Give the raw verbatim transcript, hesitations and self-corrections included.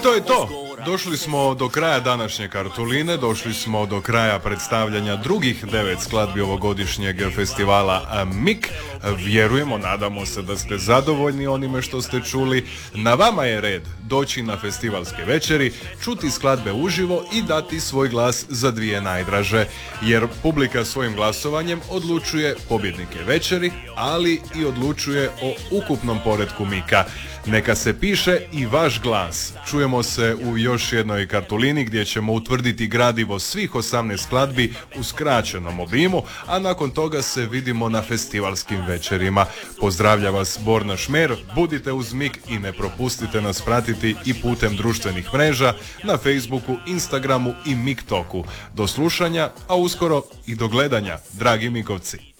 to je to. Došli smo do kraja današnje kartuline, došli smo do kraja predstavljanja drugih devet skladbi ovogodišnjeg festivala M I K. Vjerujemo, nadamo se da ste zadovoljni onime što ste čuli. Na vama je red doći na festivalske večeri, čuti skladbe uživo i dati svoj glas za dvije najdraže, jer publika svojim glasovanjem odlučuje pobjednike večeri, ali i odlučuje o ukupnom poretku M I K-a. Neka se piše i vaš glas. Čujemo se u još jednoj kartulini gdje ćemo utvrditi gradivo svih osamnaest skladbi u skraćenom obimu, a nakon toga se vidimo na festivalskim večerima. Pozdravlja vas Borna Šmer, budite uz M I K i ne propustite nas pratiti i putem društvenih mreža na Facebooku, Instagramu i M I K Toku. Do slušanja, a uskoro i do gledanja, dragi Mikovci.